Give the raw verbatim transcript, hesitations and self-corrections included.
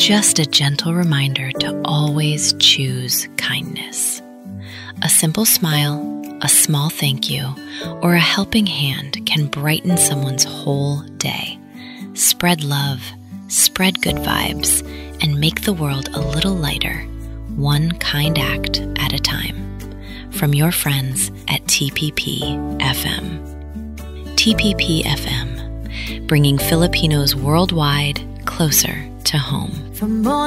just a gentle reminder to always choose kindness. A simple smile, a small thank you, or a helping hand can brighten someone's whole day. Spread love, spread good vibes, and make the world a little lighter, one kind act at a time. From your friends at T P P F M. T P P F M, bringing Filipinos worldwide closer to home.